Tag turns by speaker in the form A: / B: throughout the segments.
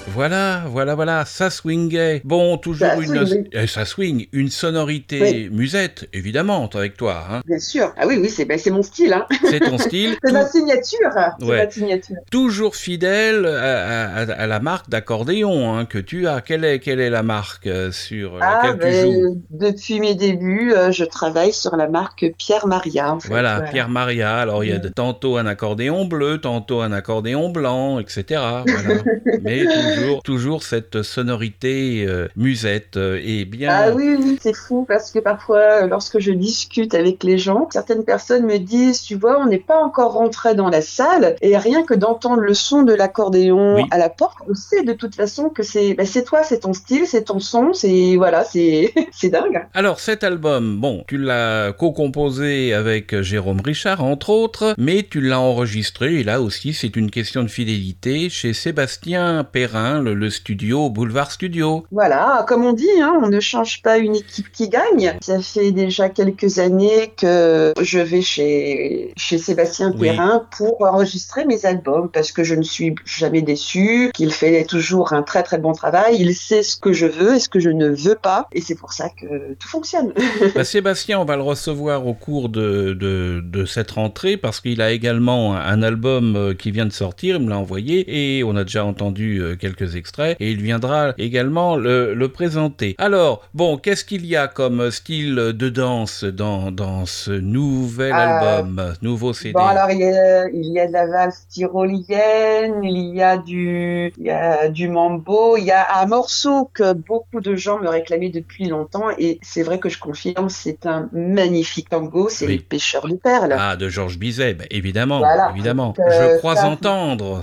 A: Voilà, ça swingait. Bon, toujours ça swing, une sonorité musette, évidemment, avec toi, hein.
B: Bien sûr. Ah oui, c'est mon style, hein.
A: C'est ton style.
B: C'est ma signature. C'est ma signature.
A: Toujours fidèle à la marque d'accordéon, hein, que tu as. Quelle est la marque sur laquelle tu joues?
B: Depuis mes débuts, je travaille sur la marque Pierre Maria, en fait.
A: Voilà, Pierre Maria. Alors, il y a tantôt un accordéon bleu, tantôt un accordéon blanc, etc. Voilà. Mais toujours cette sonorité musette et bien...
B: Ah oui, c'est fou parce que parfois, lorsque je discute avec les gens, certaines personnes me disent, tu vois, on n'est pas encore rentré dans la salle et rien que d'entendre le son de l'accordéon à la porte, on sait de toute façon que c'est toi, c'est ton style, c'est ton son, c'est dingue.
A: Alors cet album, bon, tu l'as co-composé avec Jérôme Richard entre autres, mais tu l'as enregistré et là aussi c'est une question de fidélité chez Sébastien Perrin, le studio Boulevard Studio.
B: Voilà, comme on dit, hein, on ne change pas une équipe qui gagne. Ça fait déjà quelques années que je vais chez Sébastien Perrin pour enregistrer mes albums parce que je ne suis jamais déçue, qu'il fait toujours un très très bon travail, il sait ce que je veux et ce que je ne veux pas et c'est pour ça que tout fonctionne.
A: Sébastien, on va le recevoir au cours de cette rentrée parce qu'il a également un album qui vient de sortir, il me l'a envoyé et on a déjà entendu quelques extraits et il viendra également le présenter. Alors, bon, qu'est-ce qu'il y a comme style de danse dans ce nouvel album, nouveau CD?
B: Bon, alors il y a de la valse tyrolienne, il y a du mambo, il y a un morceau que beaucoup de gens me réclamaient depuis longtemps et c'est vrai que je confirme, c'est un magnifique tango, c'est Les Pêcheurs de Perles.
A: Ah, de Georges Bizet, évidemment. Je crois entendre,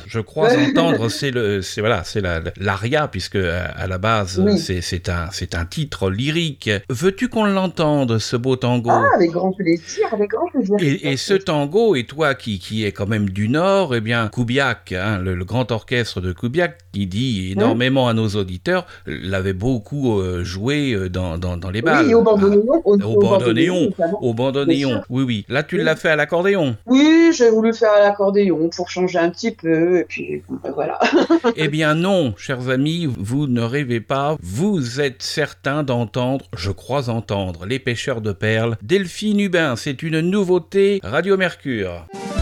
A: c'est l'aria puisque à la base c'est un titre lyrique. Veux-tu qu'on l'entende, ce beau tango?
B: Ah, avec grand plaisir.
A: Et ce tango, et toi qui est quand même du Nord, eh bien Kubiak, hein, le grand orchestre de Kubiak, qui dit énormément à nos auditeurs, l'avait beaucoup joué dans les bals.
B: Oui, au
A: bandoneon. Oui. Là, tu l'as fait à l'accordéon.
B: Oui, j'ai voulu faire à l'accordéon pour changer un petit peu, et puis voilà.
A: Eh bien non, chers amis, vous ne rêvez pas, vous êtes certains d'entendre, je crois entendre, Les Pêcheurs de Perles. Delphine Hubin, c'est une nouveauté Radio Mercure.